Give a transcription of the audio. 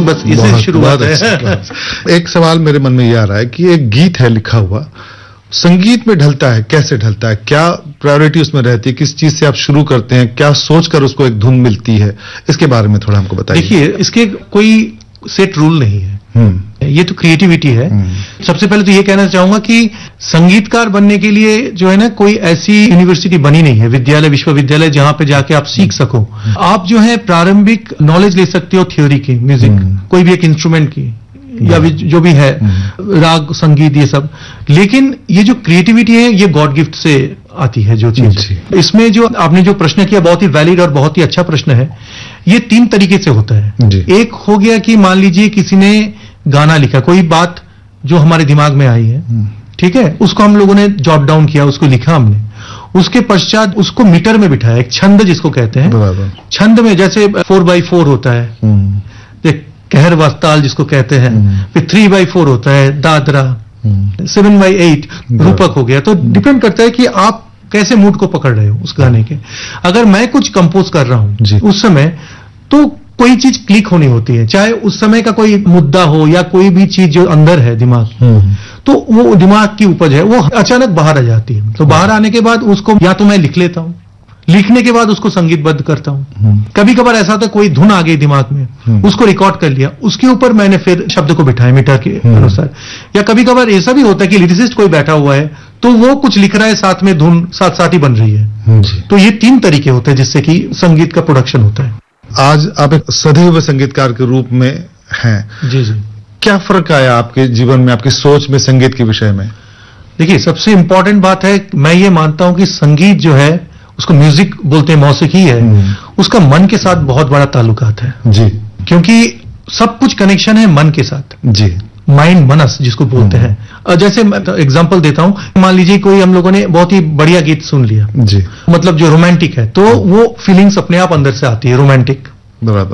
बस इसे शुरुआत है। एक सवाल मेरे मन में ये आ रहा है कि एक गीत है लिखा हुआ, संगीत में ढलता है, कैसे ढलता है, क्या प्रायोरिटी उसमें रहती है, किस चीज से आप शुरू करते हैं, क्या सोचकर उसको एक धुन मिलती है, इसके बारे में थोड़ा हमको बताइए। देखिए, इसके कोई सेट रूल नहीं है, ये तो क्रिएटिविटी है। सबसे पहले तो ये कहना चाहूंगा कि संगीतकार बनने के लिए जो है ना, कोई ऐसी यूनिवर्सिटी बनी नहीं है, विद्यालय विश्वविद्यालय जहां पे जाके आप सीख सको। आप जो है प्रारंभिक नॉलेज ले सकते हो थ्योरी की, म्यूजिक कोई भी एक इंस्ट्रूमेंट की या जो भी है, राग संगीत ये सब। लेकिन ये जो क्रिएटिविटी है ये गॉड गिफ्ट से आती है जो चीज। इसमें जो आपने जो प्रश्न किया बहुत ही वैलिड और बहुत ही अच्छा प्रश्न है। ये 3 तरीके से होता है। एक हो गया कि मान लीजिए किसी ने गाना लिखा, कोई बात जो हमारे दिमाग में आई है, ठीक है, उसको हम लोगों ने जॉट डाउन किया, उसको लिखा हमने, उसके पश्चात उसको मीटर में बिठाया, एक छंद जिसको कहते हैं। छंद में जैसे 4x4 होता है, कहर वस्ताल जिसको कहते हैं, फिर 3x4 होता है, दादरा, 7x8 रूपक हो गया। तो डिपेंड करता है कि आप कैसे मूड को पकड़ रहे हो उस गाने के। अगर मैं कुछ कंपोज कर रहा हूं उस समय, तो कोई चीज क्लिक होनी होती है, चाहे उस समय का कोई मुद्दा हो या कोई भी चीज जो अंदर है दिमाग, तो वो दिमाग की उपज है, वो अचानक बाहर आ जाती है। तो बाहर आने के बाद उसको या तो मैं लिख लेता हूं, लिखने के बाद उसको संगीतबद्ध करता हूं। कभी कभार ऐसा होता है कोई धुन आ गई दिमाग में, उसको रिकॉर्ड कर लिया, उसके ऊपर मैंने फिर शब्द को बिठाया मीटर के अनुसार। या कभी कभार ऐसा भी होता है कि लिरिसिस्ट कोई बैठा हुआ है, तो वो कुछ लिख रहा है, साथ में धुन साथ साथ ही बन रही है। तो ये 3 तरीके होते हैं जिससे कि संगीत का प्रोडक्शन होता है। आज आप एक सधे हुए संगीतकार के रूप में हैं। जी। क्या फर्क आया आपके जीवन में, आपकी सोच में संगीत के विषय में? देखिए, सबसे इंपॉर्टेंट बात है, मैं ये मानता हूं कि संगीत जो है उसको म्यूजिक बोलते हैं, मौसीकी है, उसका मन के साथ बहुत बड़ा ताल्लुकात है। जी। क्योंकि सब कुछ कनेक्शन है मन के साथ। जी। माइंड मनस जिसको बोलते हैं। जैसे इग्जांपल देता हूं, मान लीजिए कोई हम लोगों ने बहुत ही बढ़िया गीत सुन लिया, जी, मतलब जो रोमांटिक है, तो वो फीलिंग्स अपने आप अंदर से आती है, रोमांटिक। बराबर।